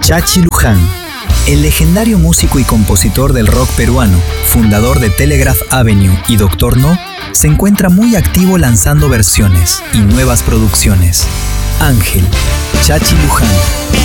Chachi Luján, el legendario músico y compositor del rock peruano, fundador de Telegraph Avenue y Doctor No, se encuentra muy activo lanzando versiones y nuevas producciones. Ángel, Chachi Luján.